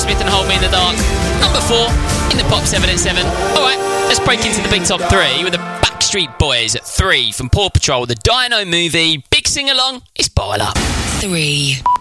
Aerosmith and Hold Me in the Dark. Number 4 in the Pop 7 at 7. Alright, let's break into the big top 3 with the Backstreet Boys at 3 from Paw Patrol, the Dino movie. Big sing-along, it's Boil Up. 3.